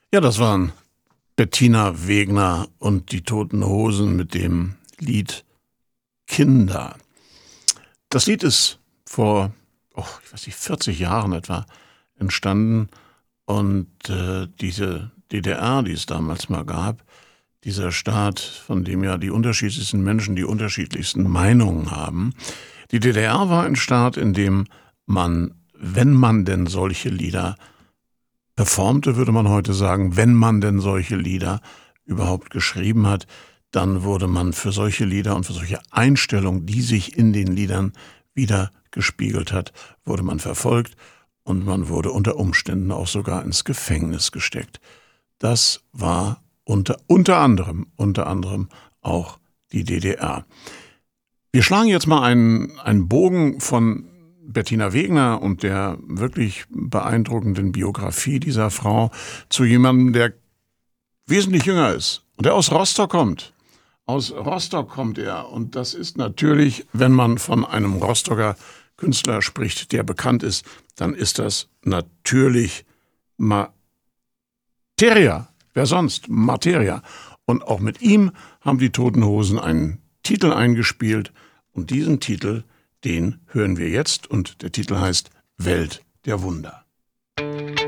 Ja, das waren Bettina Wegner und die Toten Hosen mit dem Lied Kinder. Das Lied ist vor, ich weiß nicht, 40 Jahren etwa entstanden und diese DDR, die es damals mal gab, dieser Staat, von dem ja die unterschiedlichsten Menschen die unterschiedlichsten Meinungen haben. Die DDR war ein Staat, in dem man, wenn man denn solche Lieder performte, würde man heute sagen, wenn man denn solche Lieder überhaupt geschrieben hat, dann wurde man für solche Lieder und für solche Einstellungen, die sich in den Liedern wieder gespiegelt hat, wurde man verfolgt und man wurde unter Umständen auch sogar ins Gefängnis gesteckt. Das war unter anderem auch die DDR. Wir schlagen jetzt mal einen Bogen von Bettina Wegner und der wirklich beeindruckenden Biografie dieser Frau zu jemandem, der wesentlich jünger ist und der aus Rostock kommt. Aus Rostock kommt er und das ist natürlich, wenn man von einem Rostocker Künstler spricht, der bekannt ist, dann ist das natürlich Materia. Wer sonst? Materia. Und auch mit ihm haben die Toten Hosen einen Titel eingespielt und diesen Titel, den hören wir jetzt und der Titel heißt Welt der Wunder.